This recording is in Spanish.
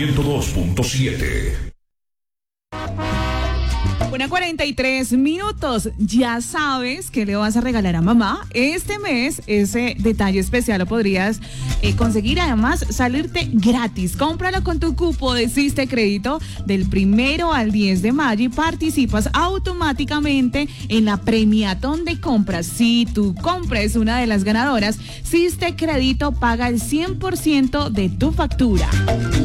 102.7. 1:43. Ya sabes que le vas a regalar a mamá este mes. Ese detalle especial lo podrías conseguir, además salirte gratis. Cómpralo con tu cupo de Siste Crédito del 1 al 10 de mayo y participas automáticamente en la premiatón de compras. Si tu compra es una de las ganadoras, Siste Crédito paga el 100% de tu factura.